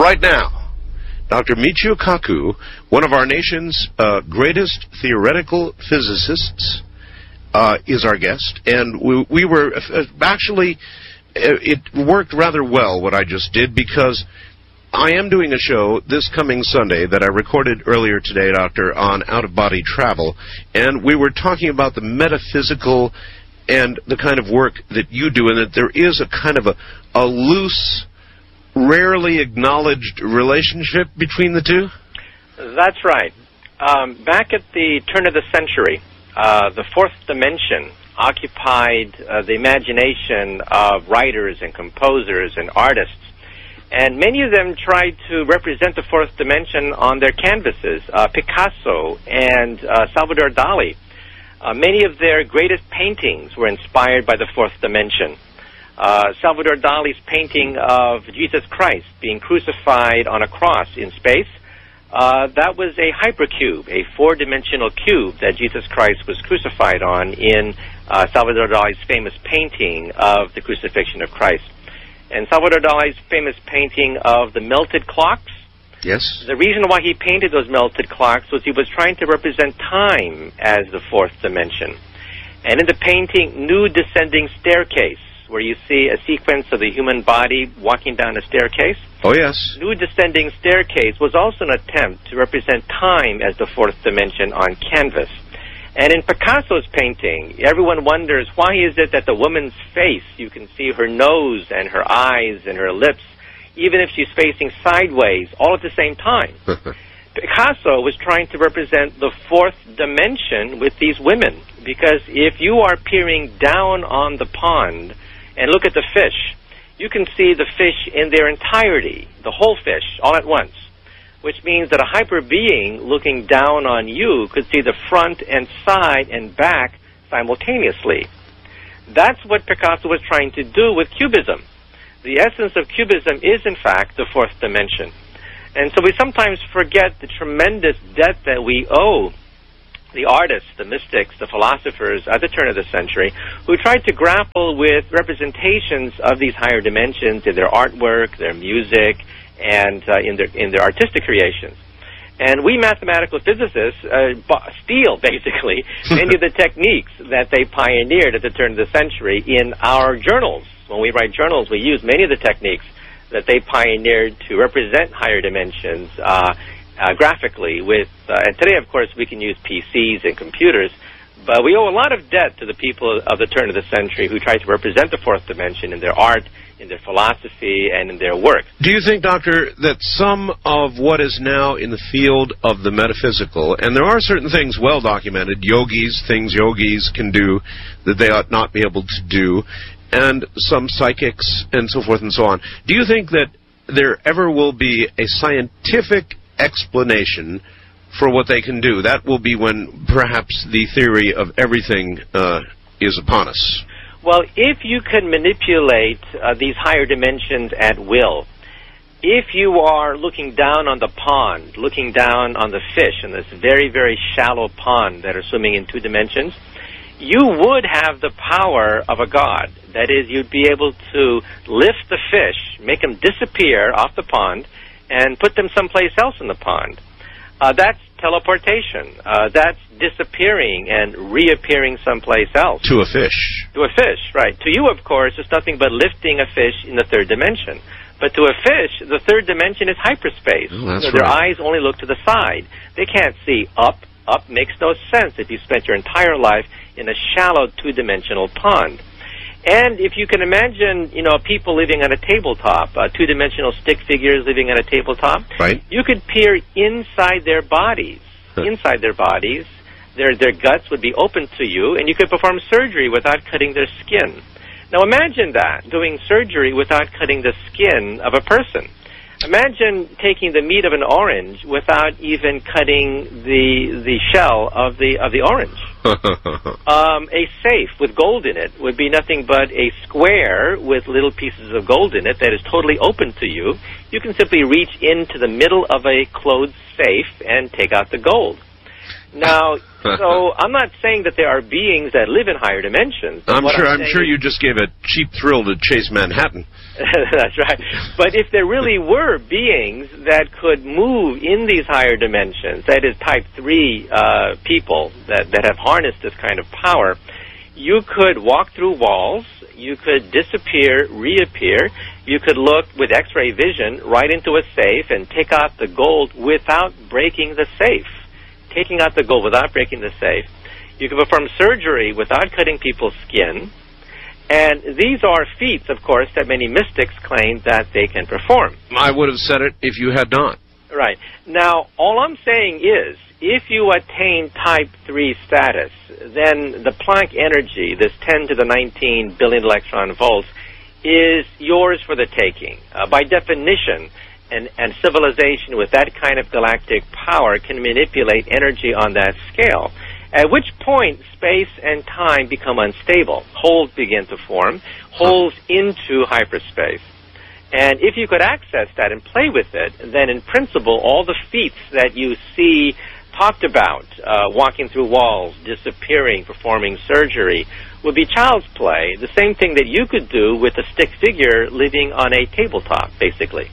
right now, Dr. Michio Kaku, one of our nation's greatest theoretical physicists, is our guest. And we were actually, it worked rather well what I just did, because I am doing a show this coming Sunday that I recorded earlier today, Doctor, on out-of-body travel, and we were talking about the metaphysical and the kind of work that you do, and that there is a kind of a loose, rarely acknowledged relationship between the two? That's right. Back at the turn of the century, the fourth dimension occupied the imagination of writers and composers and artists. And many of them tried to represent the fourth dimension on their canvases. Picasso and Salvador Dali. Many of their greatest paintings were inspired by the fourth dimension. Salvador Dali's painting of Jesus Christ being crucified on a cross in space, that was a hypercube, a four-dimensional cube that Jesus Christ was crucified on in Salvador Dali's famous painting of the crucifixion of Christ. And Salvador Dali's famous painting of the melted clocks. Yes. The reason why he painted those melted clocks was he was trying to represent time as the fourth dimension. And in the painting, Nude Descending Staircase, where you see a sequence of the human body walking down a staircase. Oh, yes. Nude Descending Staircase was also an attempt to represent time as the fourth dimension on canvas. And in Picasso's painting, everyone wonders, why is it that the woman's face, you can see her nose and her eyes and her lips, even if she's facing sideways, all at the same time? Picasso was trying to represent the fourth dimension with these women, because if you are peering down on the pond and look at the fish, you can see the fish in their entirety, the whole fish, all at once, which means that a hyper being looking down on you could see the front and side and back simultaneously. That's what Picasso was trying to do with Cubism. The essence of Cubism is, in fact, the fourth dimension. And so we sometimes forget the tremendous debt that we owe the artists, the mystics, the philosophers at the turn of the century, who tried to grapple with representations of these higher dimensions in their artwork, their music, and in their artistic creations. And we mathematical physicists steal, basically, many of the techniques that they pioneered at the turn of the century in our journals. When we write journals, we use many of the techniques that they pioneered to represent higher dimensions graphically. And today, of course, we can use PCs and computers, but we owe a lot of debt to the people of the turn of the century who tried to represent the fourth dimension in their art, in their philosophy, and in their work. Do you think, Doctor, that some of what is now in the field of the metaphysical, and there are certain things well documented, things yogis can do that they ought not be able to do, and some psychics and so forth and so on, do you think that there ever will be a scientific explanation for what they can do? That will be when perhaps the theory of everything is upon us. Well, if you can manipulate these higher dimensions at will, if you are looking down on the pond, looking down on the fish in this very, very shallow pond that are swimming in two dimensions, you would have the power of a god. That is, you'd be able to lift the fish, make them disappear off the pond, and put them someplace else in the pond. That's teleportation. That's disappearing and reappearing someplace else. To a fish. To a fish, right. To you, of course, it's nothing but lifting a fish in the third dimension. But to a fish, the third dimension is hyperspace. Oh, that's so their eyes only look to the side. They can't see up. Up makes no sense if you spent your entire life in a shallow two-dimensional pond. And if you can imagine, people living on a tabletop, two-dimensional stick figures living on a tabletop, right, you could peer inside their bodies. Inside their bodies, their guts would be open to you, and you could perform surgery without cutting their skin. Now imagine that, doing surgery without cutting the skin of a person. Imagine taking the meat of an orange without even cutting the shell of the orange. A safe with gold in it would be nothing but a square with little pieces of gold in it that is totally open to you. You can simply reach into the middle of a closed safe and take out the gold. Now, so I'm not saying that there are beings that live in higher dimensions. I'm sure you just gave a cheap thrill to Chase Manhattan. That's right. But if there really were beings that could move in these higher dimensions, that is type 3 people that have harnessed this kind of power, you could walk through walls, you could disappear, reappear, you could look with X-ray vision right into a safe and take out the gold without breaking the safe. Taking out the gold without breaking the safe. You can perform surgery without cutting people's skin. And these are feats, of course, that many mystics claim that they can perform. I would have said it if you had not. Right. Now, all I'm saying is, if you attain type 3 status, then the Planck energy, this 10 to the 19 billion electron volts, is yours for the taking. By definition, and civilization with that kind of galactic power can manipulate energy on that scale, at which point space and time become unstable. Holes begin to form, holes into hyperspace. And if you could access that and play with it, then in principle, all the feats that you see talked about, walking through walls, disappearing, performing surgery, would be child's play, the same thing that you could do with a stick figure living on a tabletop, basically.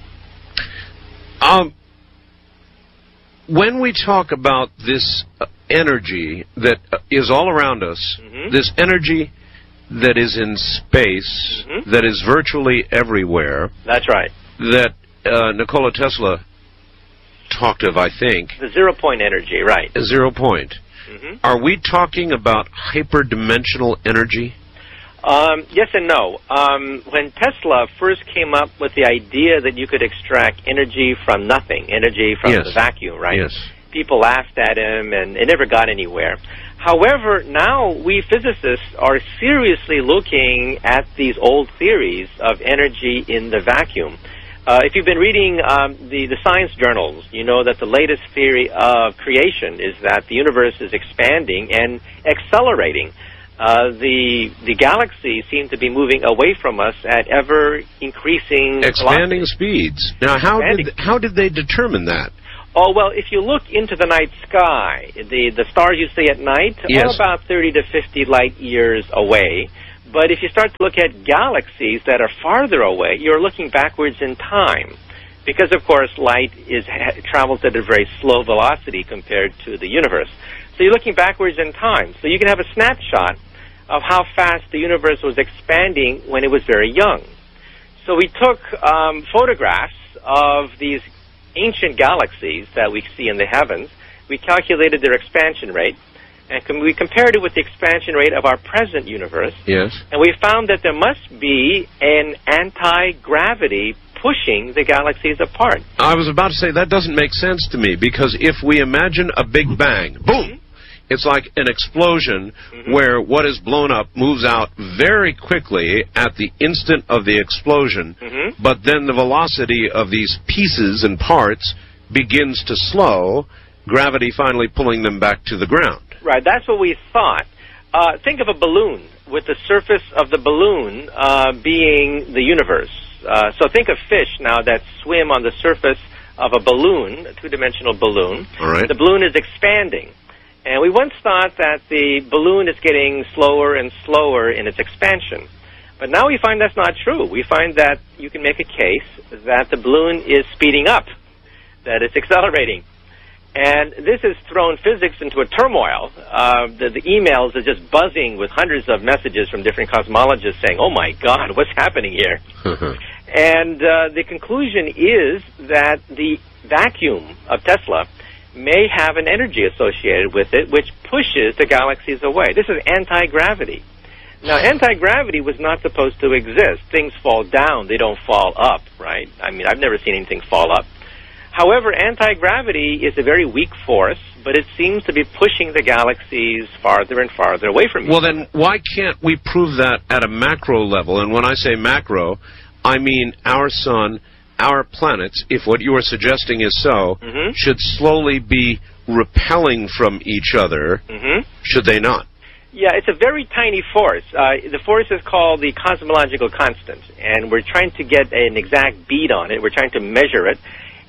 When we talk about this energy that is all around us, this energy that is in space, that is virtually everywhere. That's right. That Nikola Tesla talked of, I think. The 0 point energy, right. 0 point. Are we talking about hyperdimensional energy? Yes and no. When Tesla first came up with the idea that you could extract energy from nothing, energy from the vacuum, right? Yes. People laughed at him, and it never got anywhere. However, now we physicists are seriously looking at these old theories of energy in the vacuum. If you've been reading the science journals, you know that the latest theory of creation is that the universe is expanding and accelerating. The galaxies seem to be moving away from us at ever increasing expanding velocity. Speeds. Now, how did they determine that? Oh, well, if you look into the night sky, the stars you see at night are about 30 to 50 light years away. But if you start to look at galaxies that are farther away, you're looking backwards in time. Because, of course, light travels at a very slow velocity compared to the universe. So you're looking backwards in time. So you can have a snapshot of how fast the universe was expanding when it was very young. So we took photographs of these ancient galaxies that we see in the heavens. We calculated their expansion rate, and we compared it with the expansion rate of our present universe. Yes. And we found that there must be an anti-gravity pushing the galaxies apart. I was about to say, that doesn't make sense to me, because if we imagine a big bang, boom, it's like an explosion where what is blown up moves out very quickly at the instant of the explosion, but then the velocity of these pieces and parts begins to slow, gravity finally pulling them back to the ground. Right, that's what we thought. Think of a balloon, with the surface of the balloon being the universe. So think of fish now that swim on the surface of a balloon, a two-dimensional balloon. All right. The balloon is expanding. And we once thought that the balloon is getting slower and slower in its expansion. But now we find that's not true. We find that you can make a case that the balloon is speeding up, that it's accelerating. And this has thrown physics into a turmoil. The emails are just buzzing with hundreds of messages from different cosmologists saying, oh my God, what's happening here? And the conclusion is that the vacuum of Tesla may have an energy associated with it which pushes the galaxies away. This is anti-gravity. Now, anti-gravity was not supposed to exist. Things fall down, they don't fall up, right? I mean, I've never seen anything fall up. However, anti-gravity is a very weak force, but it seems to be pushing the galaxies farther and farther away from each other. Well, then, why can't we prove that at a macro level? And when I say macro, I mean our sun, our planets, if what you are suggesting is so, should slowly be repelling from each other, should they not? Yeah, it's a very tiny force. The force is called the cosmological constant, and we're trying to get an exact bead on it. We're trying to measure it.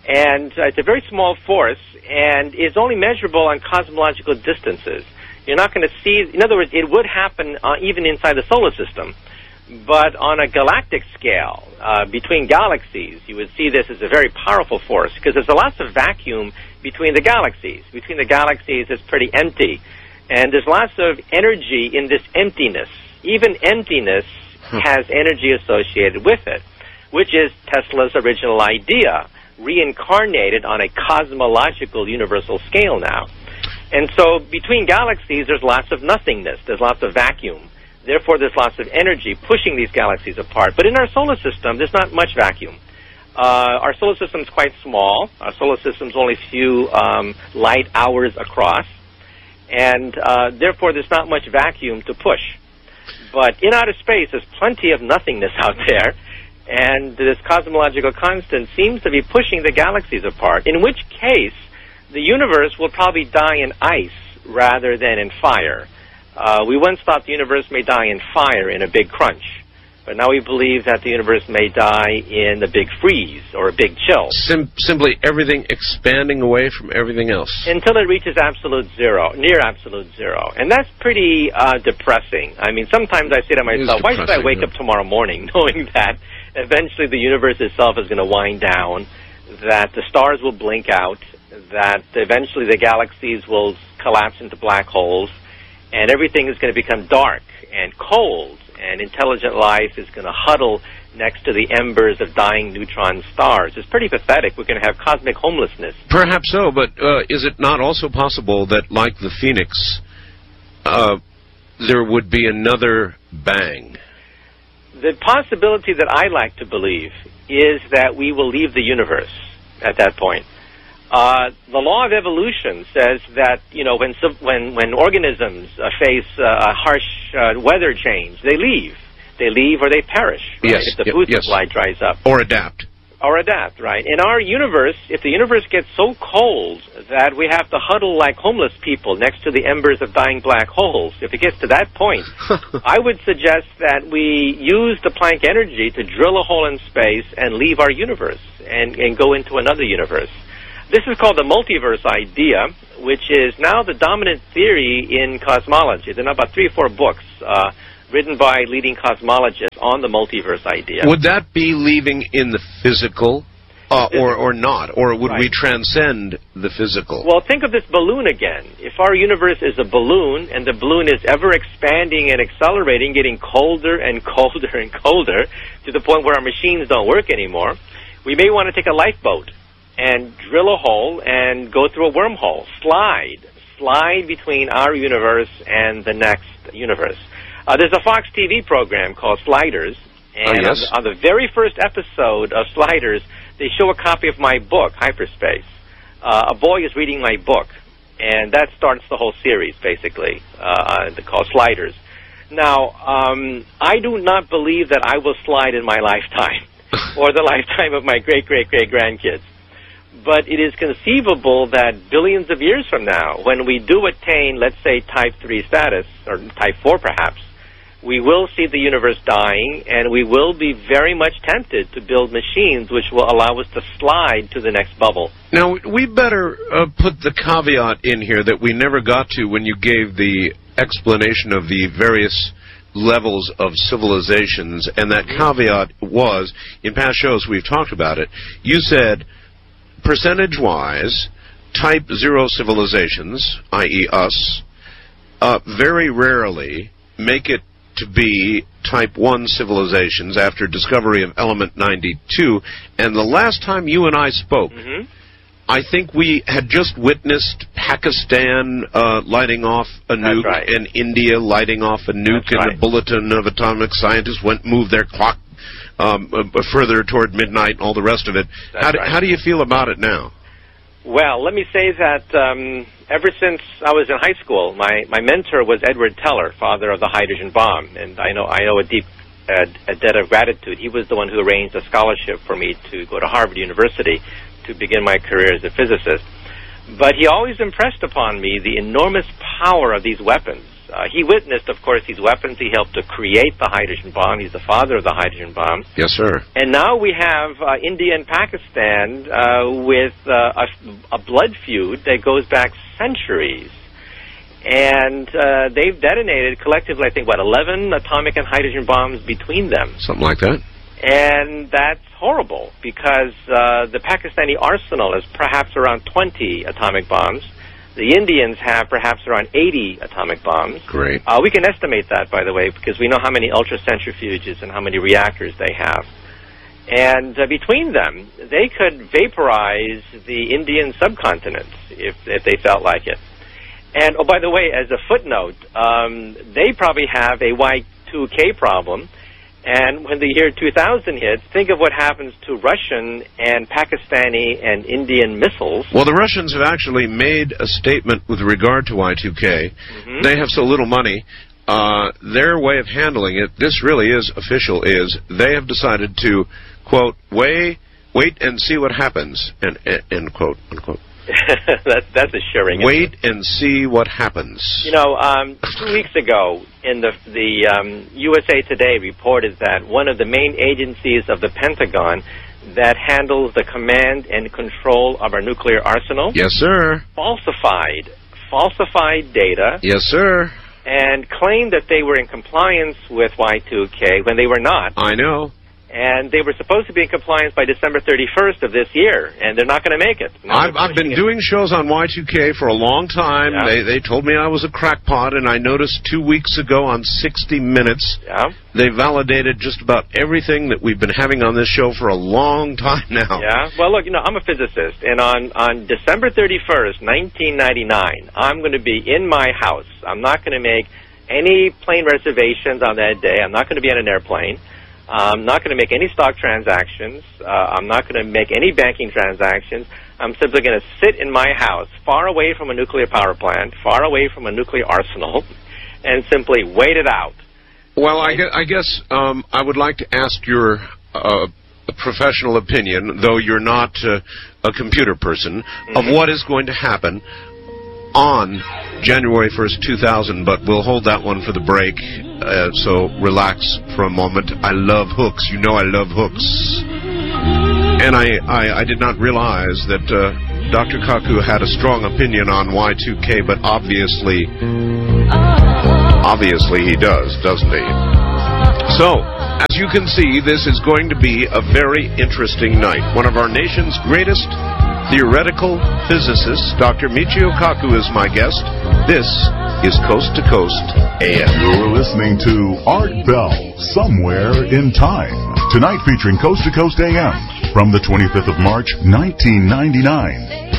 And it's a very small force, and it's only measurable on cosmological distances. You're not going to see, in other words, it would happen even inside the solar system. But on a galactic scale, between galaxies, you would see this as a very powerful force, because there's lots of vacuum between the galaxies. Between the galaxies, it's pretty empty. And there's lots of energy in this emptiness. Even emptiness has energy associated with it, which is Tesla's original idea, reincarnated on a cosmological universal scale now. And so between galaxies, there's lots of nothingness. There's lots of vacuum. Therefore, there's lots of energy pushing these galaxies apart. But in our solar system, there's not much vacuum. Our solar system is quite small. Our solar system is only a few light hours across. And therefore, there's not much vacuum to push. But in outer space, there's plenty of nothingness out there. And this cosmological constant seems to be pushing the galaxies apart, in which case the universe will probably die in ice rather than in fire. We once thought the universe may die in fire in a big crunch, but now we believe that the universe may die in a big freeze or a big chill. Simply everything expanding away from everything else. Until it reaches absolute zero, near absolute zero. And that's pretty depressing. I mean, sometimes I say to myself, why should I wake up tomorrow morning knowing that eventually the universe itself is going to wind down, that the stars will blink out, that eventually the galaxies will collapse into black holes, and everything is going to become dark and cold, and intelligent life is going to huddle next to the embers of dying neutron stars. It's pretty pathetic. We're going to have cosmic homelessness. Perhaps so, but is it not also possible that, like the Phoenix, there would be another bang? The possibility that I like to believe is that we will leave the universe at that point. The law of evolution says that, you know, when organisms face a harsh weather change, they leave. They leave or they perish, right? Yes, if the food supply dries up. Or adapt. Or adapt, right? In our universe, if the universe gets so cold that we have to huddle like homeless people next to the embers of dying black holes, if it gets to that point, I would suggest that we use the Planck energy to drill a hole in space and leave our universe and go into another universe. This is called the multiverse idea, which is now the dominant theory in cosmology. There are about 3 or 4 books written by leading cosmologists on the multiverse idea. Would that be leaving in the physical, or not? Or would we transcend the physical? Well, think of this balloon again. If our universe is a balloon, and the balloon is ever expanding and accelerating, getting colder and colder and colder, to the point where our machines don't work anymore, we may want to take a lifeboat and drill a hole and go through a wormhole, slide between our universe and the next universe. There's a Fox TV program called Sliders, and on the very first episode of Sliders, they show a copy of my book, Hyperspace. A boy is reading my book, and that starts the whole series, basically, called Sliders. Now, I do not believe that I will slide in my lifetime, or the lifetime of my great-great-great-grandkids. But it is conceivable that billions of years from now, when we do attain, let's say, Type 3 status, or Type 4 perhaps, we will see the universe dying, and we will be very much tempted to build machines which will allow us to slide to the next bubble. Now, we better put the caveat in here that we never got to when you gave the explanation of the various levels of civilizations, and that caveat was, in past shows we've talked about it, you said, percentage-wise, Type 0 civilizations, i.e. us, very rarely make it to be Type 1 civilizations after discovery of element 92. And the last time you and I spoke, I think we had just witnessed Pakistan lighting off a nuke, and India lighting off a nuke, and the Bulletin of Atomic Scientists moved their clock further toward midnight and all the rest of it. How do you feel about it now? Well, let me say that ever since I was in high school, my mentor was Edward Teller, father of the hydrogen bomb, and I know a deep debt of gratitude. He was the one who arranged a scholarship for me to go to Harvard University to begin my career as a physicist. But he always impressed upon me the enormous power of these weapons. He witnessed, of course, these weapons. He helped to create the hydrogen bomb. He's the father of the hydrogen bomb. Yes, sir. And now we have India and Pakistan with a blood feud that goes back centuries. And they've detonated collectively, I think, 11 atomic and hydrogen bombs between them. Something like that. And that's horrible because the Pakistani arsenal is perhaps around 20 atomic bombs. The Indians have perhaps around 80 atomic bombs. Great. We can estimate that, by the way, because we know how many ultracentrifuges and how many reactors they have. And between them, they could vaporize the Indian subcontinent if they felt like it. And, oh, by the way, as a footnote, they probably have a Y2K problem. And when the year 2000 hits, think of what happens to Russian and Pakistani and Indian missiles. Well, the Russians have actually made a statement with regard to Y2K. Mm-hmm. They have so little money. Their way of handling it, this really is official, is they have decided to, quote, wait and see what happens, end quote, unquote. That's assuring. Wait and see what happens. 2 weeks ago, in the USA Today reported that one of the main agencies of the Pentagon that handles the command and control of our nuclear arsenal, yes, sir, falsified data, yes, sir, and claimed that they were in compliance with Y2K when they were not. I know. And they were supposed to be in compliance by December 31st of this year, and they're not going to make it. I've been doing shows on Y2K for a long time. Yeah. They told me I was a crackpot, and I noticed 2 weeks ago on 60 Minutes, they validated just about everything that we've been having on this show for a long time now. Yeah. Well, look, I'm a physicist, and on December 31st, 1999, I'm going to be in my house. I'm not going to make any plane reservations on that day. I'm not going to be on an airplane. I'm not going to make any stock transactions. I'm not going to make any banking transactions. I'm simply going to sit in my house, far away from a nuclear power plant, far away from a nuclear arsenal, and simply wait it out. Well, I guess I would like to ask your professional opinion, though you're not a computer person, of what is going to happen on January 1st, 2000, but we'll hold that one for the break, so relax for a moment. I love hooks. You know I love hooks. And I did not realize that Dr. Kaku had a strong opinion on Y2K, but obviously he does, doesn't he? So, as you can see, this is going to be a very interesting night. One of our nation's greatest theoretical physicists, Dr. Michio Kaku, is my guest. This is Coast to Coast AM. You're listening to Art Bell, Somewhere in Time. Tonight featuring Coast to Coast AM from the 25th of March, 1999.